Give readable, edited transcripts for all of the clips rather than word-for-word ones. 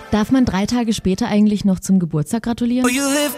Darf man 3 Tage später eigentlich noch zum Geburtstag gratulieren?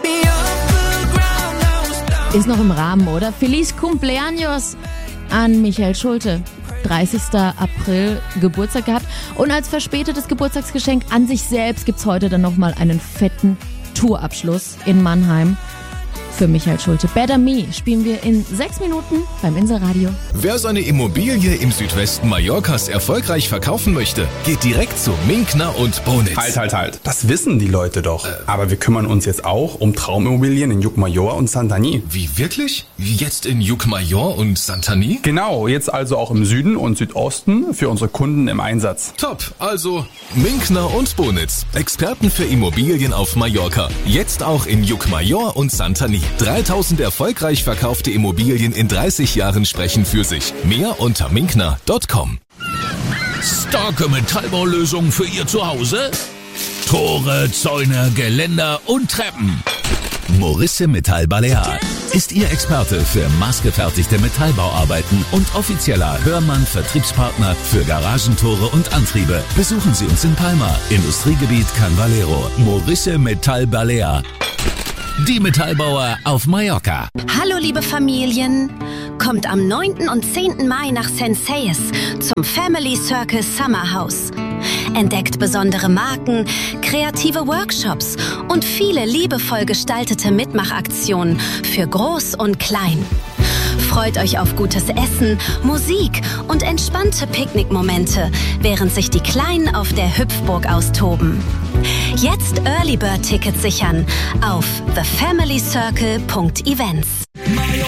Ist noch im Rahmen, oder? Feliz Cumpleaños an Michael Schulte. 30. April Geburtstag gehabt. Und als verspätetes Geburtstagsgeschenk an sich selbst gibt's heute dann nochmal einen fetten Tourabschluss in Mannheim. Für Michael Schulte. Better Me spielen wir in 6 Minuten beim Inselradio. Wer seine Immobilie im Südwesten Mallorcas erfolgreich verkaufen möchte, geht direkt zu Minkner und Bonitz. Halt. Das wissen die Leute doch. Aber wir kümmern uns jetzt auch um Traumimmobilien in Llucmajor und Santanyí. Wie, wirklich? Jetzt in Llucmajor und Santanyí? Genau, jetzt also auch im Süden und Südosten für unsere Kunden im Einsatz. Top, also Minkner und Bonitz. Experten für Immobilien auf Mallorca. Jetzt auch in Llucmajor und Santanyí. 3000 erfolgreich verkaufte Immobilien in 30 Jahren sprechen für sich. Mehr unter minkner.com. Starke Metallbaulösung für Ihr Zuhause? Tore, Zäune, Geländer und Treppen. Morisse Metall Balear ist Ihr Experte für maßgefertigte Metallbauarbeiten und offizieller Hörmann-Vertriebspartner für Garagentore und Antriebe. Besuchen Sie uns in Palma, Industriegebiet Can Valero. Morisse Metall Balear. Die Metallbauer auf Mallorca. Hallo liebe Familien, kommt am 9. und 10. Mai nach Sensei's zum Family Circle Summer House. Entdeckt besondere Marken, kreative Workshops und viele liebevoll gestaltete Mitmachaktionen für Groß und Klein. Freut euch auf gutes Essen, Musik und entspannte Picknickmomente, während sich die Kleinen auf der Hüpfburg austoben. Jetzt Early Bird Tickets sichern auf thefamilycircle.events.